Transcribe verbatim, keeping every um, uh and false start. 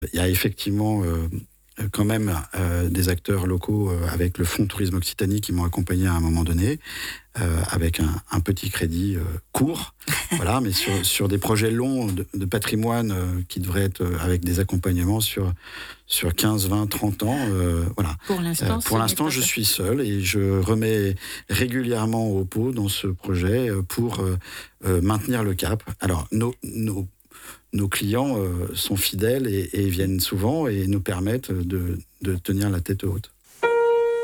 Il y a effectivement euh, quand même euh, des acteurs locaux euh, avec le Fonds Tourisme Occitanie qui m'ont accompagné à un moment donné, euh, avec un, un petit crédit euh, court, voilà, mais sur, sur des projets longs de, de patrimoine euh, qui devraient être euh, avec des accompagnements sur, sur quinze, vingt, trente ans. Euh, voilà. Pour Euh, l'instant, ce pour n'est l'instant, pas je possible. suis seul et je remets régulièrement au pot dans ce projet euh, pour euh, euh, maintenir le cap. Alors, nos, nos Nos clients euh, sont fidèles et, et viennent souvent et nous permettent de, de tenir la tête haute.